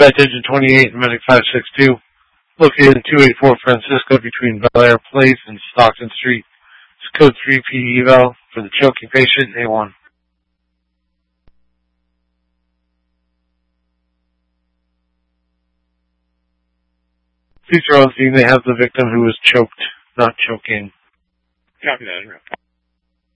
Dispatch Engine 28 and Medic 562. Located in 284 Francisco between Bel Air Place and Stockton Street. It's code 3P eval for the choking patient, A1. Please are on scene. They have the victim who was choked, not choking. Copy that.